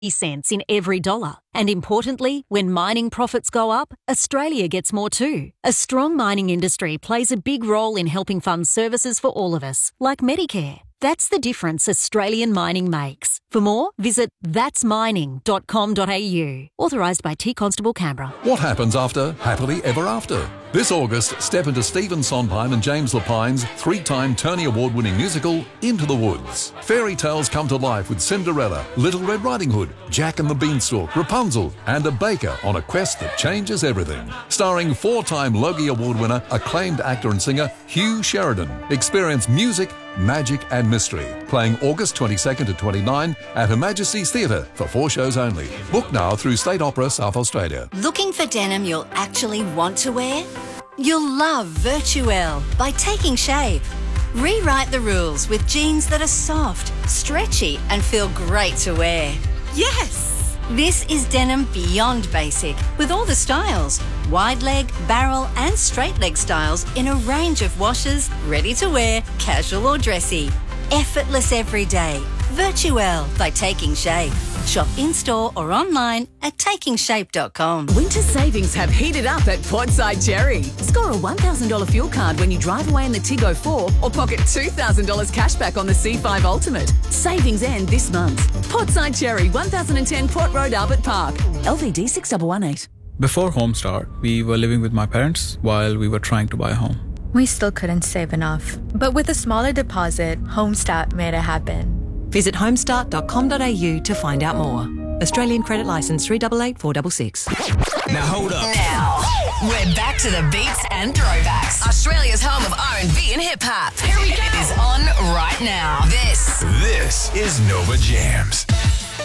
cents in every dollar. And importantly, when mining profits go up, Australia gets more too. A strong mining industry plays a big role in helping fund services for all of us, like Medicare. That's the difference Australian mining makes. For more, visit thatsmining.com.au. Authorised by T Constable Canberra. What happens after Happily Ever After? This August, step into Stephen Sondheim and James Lapine's 3-time Tony Award-winning musical, Into the Woods. Fairy tales come to life with Cinderella, Little Red Riding Hood, Jack and the Beanstalk, Rapunzel, and a baker on a quest that changes everything. Starring 4-time Logie Award winner, acclaimed actor and singer Hugh Sheridan. Experience music, magic and mystery. Playing August 22nd to 29 at Her Majesty's Theatre for 4 shows only. Book now through State Opera South Australia. Looking for denim you'll actually want to wear? You'll love Virtuelle by Taking Shape. Rewrite the rules with jeans that are soft, stretchy and feel great to wear. Yes! This is denim beyond basic with all the styles. Wide leg, barrel and straight leg styles in a range of washes, ready to wear, casual or dressy. Effortless every day. Virtuelle by Taking Shape. Shop in-store or online at takingshape.com. Winter savings have heated up at Portside Cherry. Score a $1,000 fuel card when you drive away in the Tiggo 4 or pocket $2,000 cash back on the C5 Ultimate. Savings end this month. Portside Cherry, 1010 Port Road, Albert Park. LVD 6118. Before Homestart, we were living with my parents while we were trying to buy a home. We still couldn't save enough. But with a smaller deposit, Homestart made it happen. Visit homestart.com.au to find out more. Australian credit licence 388466. Now hold up. Now, we're back to the beats and throwbacks. Australia's home of R&B and hip hop. Here we go. It is on right now. This is Nova Jams.